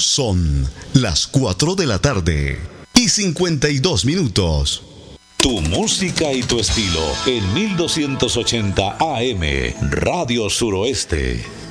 Son las 4 de la tarde y 52 minutos. Tu música y tu estilo en 1280 AM, Radio Suroeste.